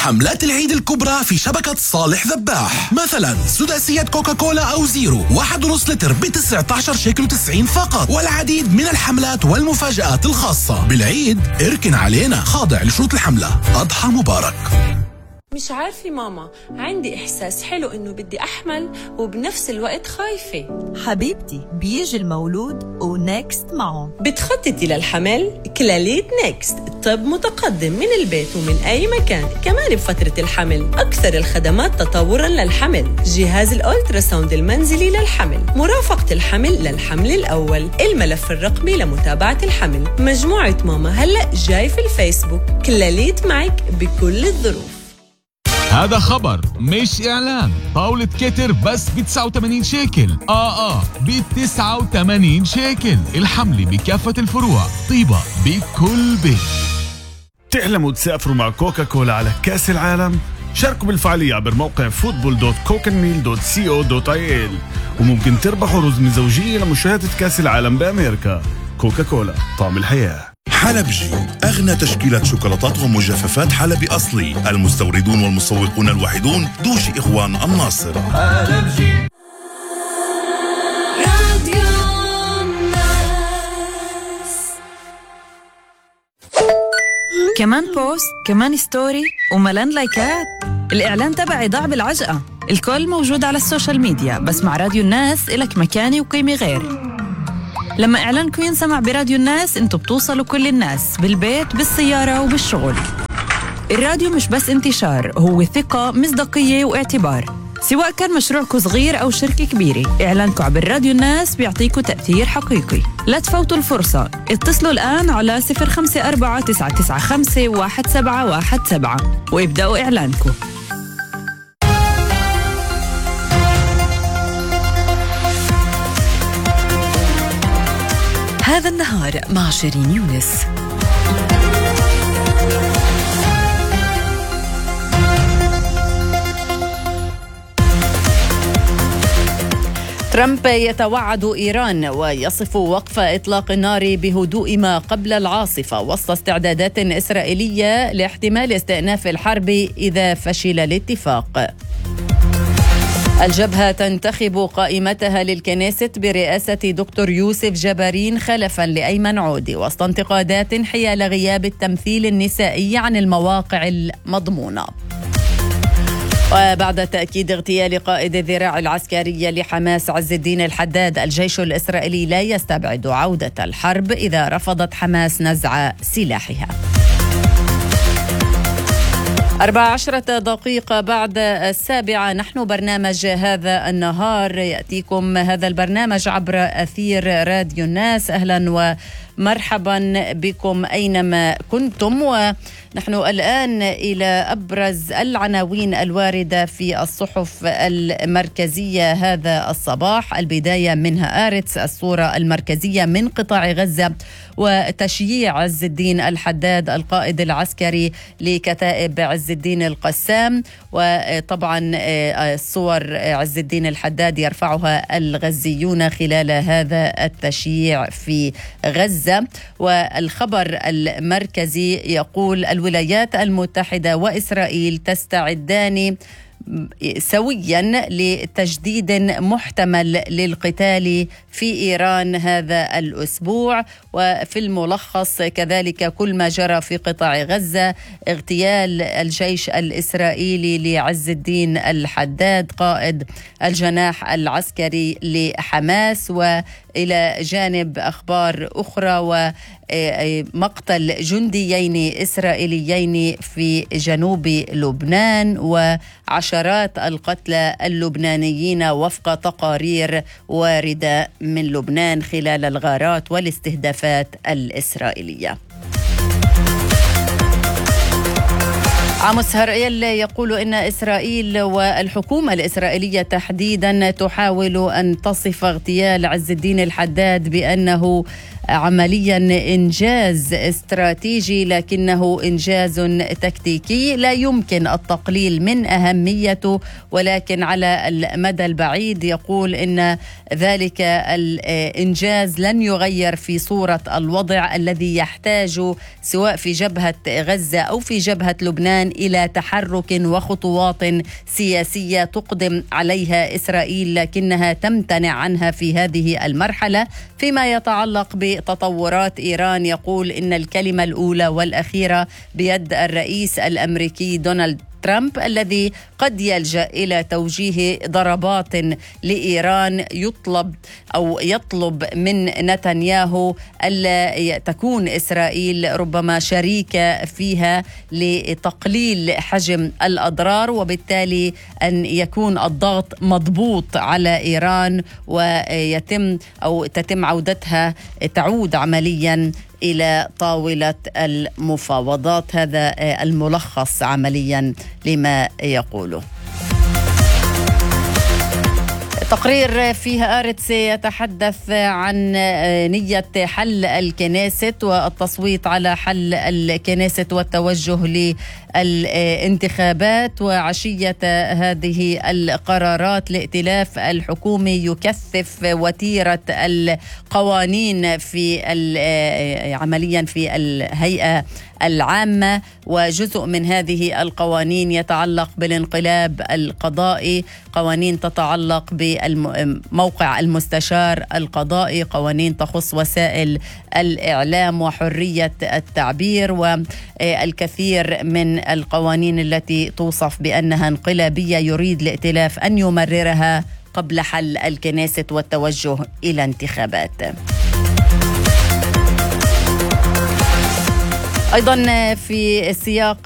حملات العيد الكبرى في شبكة صالح ذباح، مثلا سداسية كوكاكولا أو زيرو 1.5 لتر ب19 شيكل و90 فقط، والعديد من الحملات والمفاجآت الخاصة بالعيد. اركن علينا، خاضع لشروط الحملة. أضحى مبارك. مش عارفة ماما، عندي إحساس حلو إنه بدي أحمل وبنفس الوقت خايفة. حبيبتي بيجي المولود ونكست معهم. بتخططي للحمل؟ كلاليت نكست، طب متقدم من البيت ومن أي مكان، كمان بفترة الحمل. أكثر الخدمات تطوراً للحمل، جهاز الأولتراساوند المنزلي للحمل، مرافقة الحمل للحمل الأول، الملف الرقمي لمتابعة الحمل. مجموعة ماما هلأ جاي في الفيسبوك. كلاليت معك بكل الظروف. هذا خبر مش إعلان. طاولة كتر بس ب89 شيكل. ب89 شيكل. الحملة بكافة الفروع، طيبة بكل بيت. تحلموا تسافروا مع كوكاكولا على كأس العالم؟ شاركوا بالفعالية عبر موقع football.cocanmeal.co.il وممكن تربحوا رزمة زوجية لمشاهدة كأس العالم بأمريكا. كوكاكولا، طعم الحياة. حلبجي، أغنى تشكيلة شوكولاتات ومجففات حلبي أصلي، المستوردون والمسوقون الوحيدون، دوشي إخوان الناصر. حلبجي. كمان بوست، كمان ستوري، وملان لايكات. الإعلان تبعي ضاع بالعجقة. الكل موجود على السوشيال ميديا، بس مع راديو الناس إلك مكاني وقيمة غير. لما إعلانكم ينسمع براديو الناس، انتوا بتوصلوا كل الناس، بالبيت، بالسيارة وبالشغل. الراديو مش بس انتشار، هو ثقة، مصداقية واعتبار. سواء كان مشروعكم صغير أو شركة كبيرة، إعلانكم عبر راديو الناس بيعطيكم تأثير حقيقي. لا تفوتوا الفرصة، اتصلوا الآن على 0549951717 وابدأوا إعلانكم. هذا النهار مع شيرين يونس. ترامب يتوعد إيران ويصف وقف إطلاق النار بهدوء ما قبل العاصفة وسط استعدادات إسرائيلية لاحتمال استئناف الحرب إذا فشل الاتفاق. الجبهة تنتخب قائمتها للكنيست برئاسة دكتور يوسف جبارين خلفا لأيمن عودي وسط انتقادات حيال غياب التمثيل النسائي عن المواقع المضمونة. وبعد تأكيد اغتيال قائد الذراع العسكرية لحماس عز الدين الحداد، الجيش الإسرائيلي لا يستبعد عودة الحرب إذا رفضت حماس نزع سلاحها. 14 دقيقة بعد 7 نحن برنامج هذا النهار. يأتيكم هذا البرنامج عبر أثير راديو الناس. أهلا ومرحبا بكم أينما كنتم. ونحن الآن إلى أبرز العناوين الواردة في الصحف المركزية هذا الصباح. البداية منها آرتس، الصورة المركزية من قطاع غزة وتشييع عز الدين الحداد القائد العسكري لكتائب عز الدين القسام. وطبعا صور عز الدين الحداد يرفعها الغزيون خلال هذا التشييع في غزة. والخبر المركزي يقول الولايات المتحدة وإسرائيل تستعدان سويا لتجديد محتمل للقتال في إيران هذا الأسبوع. وفي الملخص كذلك كل ما جرى في قطاع غزة، اغتيال الجيش الإسرائيلي لعز الدين الحداد قائد الجناح العسكري لحماس، وإلى جانب أخبار أخرى ومقتل جنديين إسرائيليين في جنوب لبنان وعشرات القتلى اللبنانيين وفق تقارير واردة من لبنان خلال الغارات والاستهدافات الإسرائيلية. عاموس هرئيل يقول إن إسرائيل والحكومة الإسرائيلية تحديدا تحاول أن تصف اغتيال عز الدين الحداد بأنه عمليا إنجاز استراتيجي لكنه إنجاز تكتيكي لا يمكن التقليل من أهميته، ولكن على المدى البعيد يقول إن ذلك الإنجاز لن يغير في صورة الوضع الذي يحتاج سواء في جبهة غزة أو في جبهة لبنان إلى تحرك وخطوات سياسية تقدم عليها إسرائيل، لكنها تمتنع عنها في هذه المرحلة. فيما يتعلق بتطورات إيران يقول إن الكلمة الأولى والأخيرة بيد الرئيس الأمريكي دونالد ترامب الذي قد يلجأ إلى توجيه ضربات لإيران يطلب من نتنياهو ألا تكون إسرائيل ربما شريكة فيها لتقليل حجم الأضرار، وبالتالي أن يكون الضغط مضبوط على إيران تتم عودتها، تعود عمليا إلى طاولة المفاوضات. هذا الملخص عمليا لما يقوله. تقرير في هآرتس يتحدث عن نية حل الكنيست والتصويت على حل الكنيست والتوجه للانتخابات. وعشية هذه القرارات الائتلاف الحكومي يكثف وتيرة القوانين في عمليا في الهيئة العامة، وجزء من هذه القوانين يتعلق بالانقلاب القضائي، قوانين تتعلق بموقع المستشار القضائي، قوانين تخص وسائل الإعلام وحرية التعبير، والكثير من القوانين التي توصف بأنها انقلابية يريد الائتلاف أن يمررها قبل حل الكنيست والتوجه إلى انتخابات. أيضا في السياق